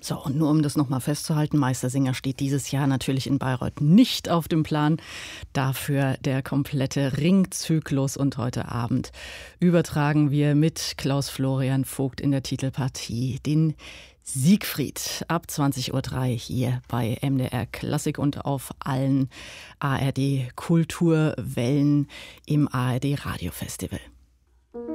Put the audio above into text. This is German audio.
So, und nur um das nochmal festzuhalten, Meistersinger steht dieses Jahr natürlich in Bayreuth nicht auf dem Plan. Dafür der komplette Ringzyklus. Und heute Abend übertragen wir mit Klaus Florian Vogt in der Titelpartie den Siegfried ab 20:03 Uhr hier bei MDR Klassik und auf allen ARD Kulturwellen im ARD Radiofestival.